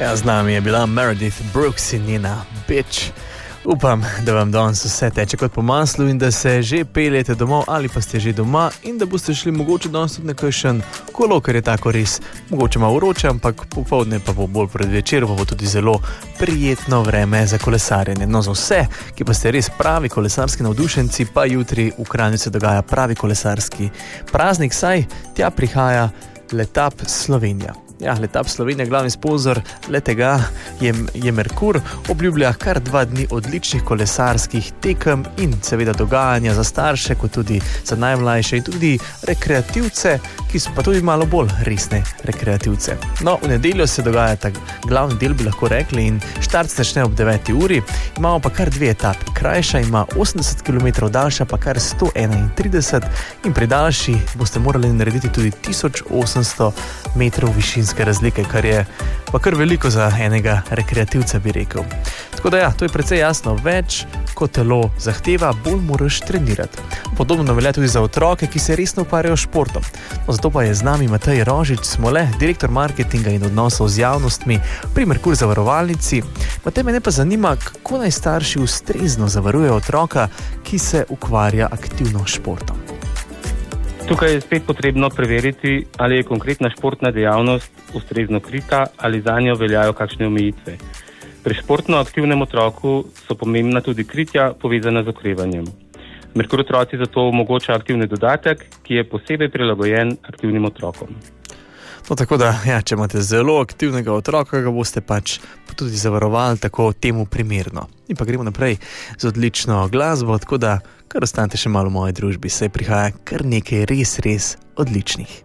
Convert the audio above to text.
Ja, z nami je bila Meredith Brooks in njena Bitch. Upam, da vam danes vse teče kot po maslu in da se že peljete domov ali pa ste že doma in da boste šli mogoče danes tudi na kakšen kolo, ker je tako res mogoče malo vroče, ampak popoldne pa bo bolj pred večerom, pa bo tudi zelo prijetno vreme za kolesarjenje. No, za vse, ki pa ste res pravi kolesarski navdušenci, pa jutri v Kranju se dogaja pravi kolesarski praznik, saj tja prihaja Letap Slovenija. Ja, Letap Slovenija, glavni sponzor letega je Merkur, obljublja kar 2 dni odličnih kolesarskih tekem in seveda dogajanja za starše, kot tudi za najmlajše in tudi rekreativce, ki so pa tudi malo bolj resne rekreativce. No, v nedeljo se dogaja tak glavni del, bi lahko rekli, in štart se začne ob 9. uri. Imamo pa kar 2 etapi. Krajša ima 80 km, daljša pa kar 131 in pri daljši boste morali narediti tudi 1800 metrov višinske razlike, kar je pa kar veliko za enega rekreativca, bi rekel. Tako da ja, to je precej jasno, več kot telo zahteva, bolj moraš trenirati. Podobno velja tudi za otroke, ki se resno ukvarjajo s športom. No, zato pa je z nami Matej Rožič Smole, direktor marketinga in odnosov z javnostmi pri Merkur zavarovalnici. Matej, mene pa zanima, kako naj starši ustrezno zavarujejo otroka, ki se ukvarja aktivno s športom. Tukaj je spet potrebno preveriti, ali je konkretna športna dejavnost ustrezno krita ali zanjo veljajo kakšne omejitve. Pri športno aktivnem otroku so pomembna tudi kritja povezana z okrevanjem. Merkur otroci zato omogoča aktivni dodatek, ki je posebej prilagojen aktivnim otrokom. No, tako da, ja, če imate zelo aktivnega otroka, ga boste pač tudi zavarovali tako temu primerno. In pa gremo naprej z odlično glasbo, tako da kar ostanete še malo v moji družbi, saj prihaja kar nekaj res odličnih.